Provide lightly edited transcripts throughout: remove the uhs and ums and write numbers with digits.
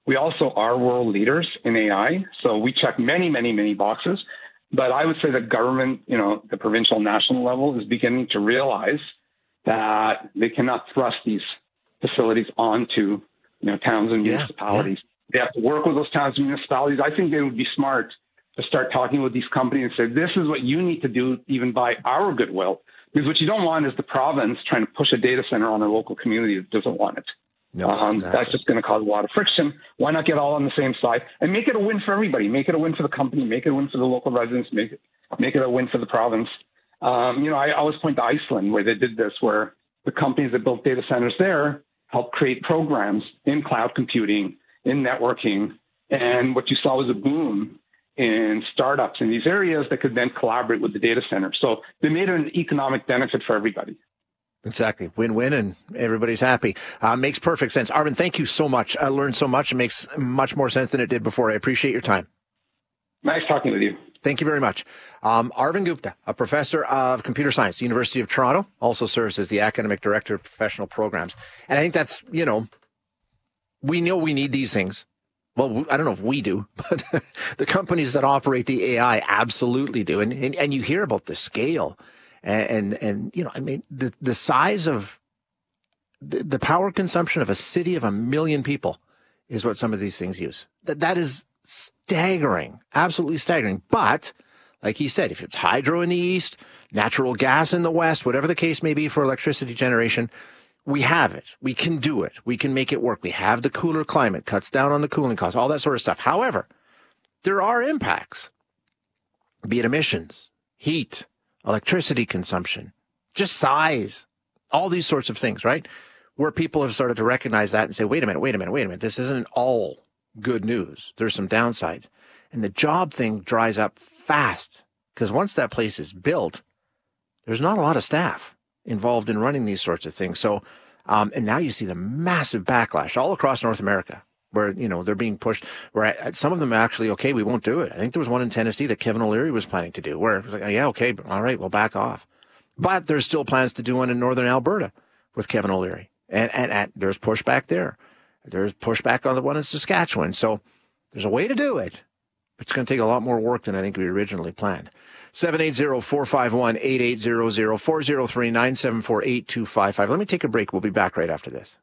We also are world leaders in AI. So we check many, many, many boxes. But I would say that government, the provincial, national level is beginning to realize that they cannot thrust these facilities onto, towns and municipalities. They have to work with those towns and municipalities. I think they would be smart to start talking with these companies and say, this is what you need to do even by our goodwill. Because what you don't want is the province trying to push a data center on a local community that doesn't want it. No, exactly. That's just going to cause a lot of friction. Why not get all on the same side and make it a win for everybody? Make it a win for the company. Make it a win for the local residents. Make it a win for the province. I always point to Iceland where they did this, where the companies that built data centers there helped create programs in cloud computing, in networking. And what you saw was a boom in startups in these areas that could then collaborate with the data center. So they made an economic benefit for everybody. Exactly. Win-win and everybody's happy. Makes perfect sense. Arvind, thank you so much. I learned so much. It makes much more sense than it did before. I appreciate your time. Nice talking with you. Thank you very much. Arvind Gupta, a professor of computer science, University of Toronto, also serves as the academic director of professional programs. And I think that's, we know we need these things. Well, I don't know if we do, but the companies that operate the AI absolutely do. And you hear about the scale and the size of the power consumption of a city of 1 million people is what some of these things use. That is staggering, absolutely staggering. But like he said, if it's hydro in the east, natural gas in the west, whatever the case may be for electricity generation, we have it. We can do it. We can make it work. We have the cooler climate, cuts down on the cooling costs, all that sort of stuff. However, there are impacts, be it emissions, heat, electricity consumption, just size, all these sorts of things, right? Where people have started to recognize that and say, wait a minute. This isn't all good news. There's some downsides. And the job thing dries up fast because once that place is built, there's not a lot of staff involved in running these sorts of things. So, and now you see the massive backlash all across North America where, they're being pushed, where some of them actually, okay, we won't do it. I think there was one in Tennessee that Kevin O'Leary was planning to do where it was like, oh, yeah, okay, all right, we'll back off. But there's still plans to do one in Northern Alberta with Kevin O'Leary. And there's pushback there. There's pushback on the one in Saskatchewan. So there's a way to do it, but it's going to take a lot more work than I think we originally planned. 780-451-8800, 403-974-8255. Let me take a break. We'll be back right after this.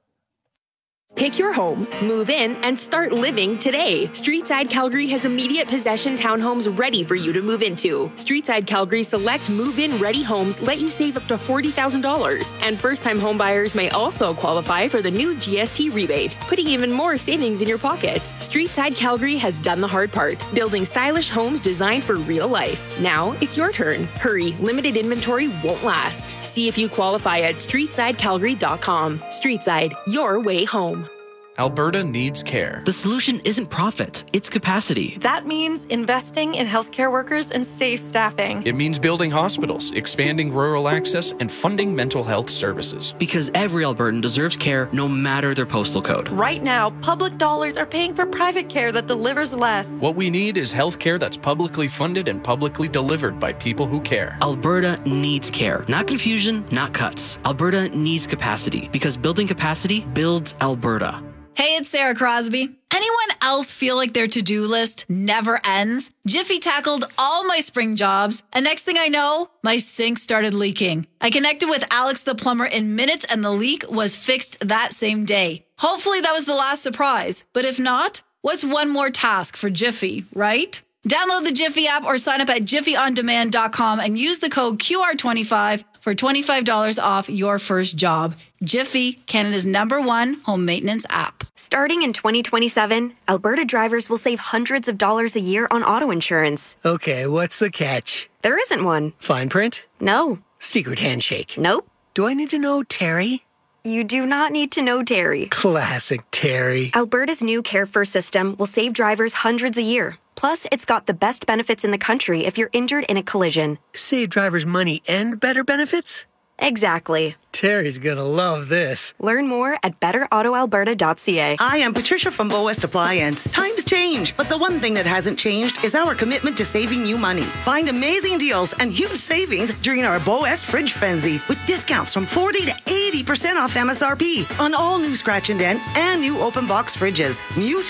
Pick your home, move in, and start living today. Streetside Calgary has immediate possession townhomes ready for you to move into. Streetside Calgary select move-in ready homes let you save up to $40,000. And first-time homebuyers may also qualify for the new GST rebate, putting even more savings in your pocket. Streetside Calgary has done the hard part, building stylish homes designed for real life. Now it's your turn. Hurry, limited inventory won't last. See if you qualify at streetsidecalgary.com. Streetside, your way home. Alberta needs care. The solution isn't profit, it's capacity. That means investing in healthcare workers and safe staffing. It means building hospitals, expanding rural access, and funding mental health services. Because every Albertan deserves care no matter their postal code. Right now, public dollars are paying for private care that delivers less. What we need is healthcare that's publicly funded and publicly delivered by people who care. Alberta needs care. Not confusion, not cuts. Alberta needs capacity because building capacity builds Alberta. Hey, it's Sarah Crosby. Anyone else feel like their to-do list never ends? Jiffy tackled all my spring jobs, and next thing I know, my sink started leaking. I connected with Alex the plumber in minutes, and the leak was fixed that same day. Hopefully that was the last surprise, but if not, what's one more task for Jiffy, right? Download the Jiffy app or sign up at jiffyondemand.com and use the code QR25 for $25 off your first job. Jiffy, Canada's #1 home maintenance app. Starting in 2027, Alberta drivers will save hundreds of dollars a year on auto insurance. Okay, what's the catch? There isn't one. Fine print? No. Secret handshake? Nope. Do I need to know Terry? You do not need to know Terry. Classic Terry. Alberta's new Care First system will save drivers hundreds a year. Plus, it's got the best benefits in the country if you're injured in a collision. Save drivers money and better benefits? Exactly. Terry's gonna love this. Learn more at betterautoalberta.ca. I am Patricia from Bow West Appliance. Times change, but the one thing that hasn't changed is our commitment to saving you money. Find amazing deals and huge savings during our Bow West Fridge Frenzy with discounts from 40 to 80% off MSRP on all new scratch and dent and new open box fridges. Mute